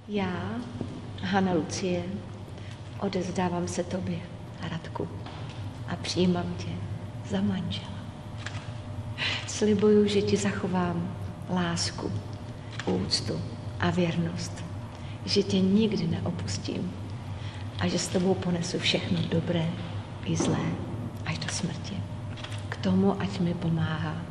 Já, Hana Lucie, odevzdávám se tobě, Radku, a přijímám tě za manžela. Slibuju, že ti zachovám lásku, úctu a věrnost, že tě nikdy neopustím a že s tebou ponesu všechno dobré i zlé až do smrti. K tomu, ať mi pomáhá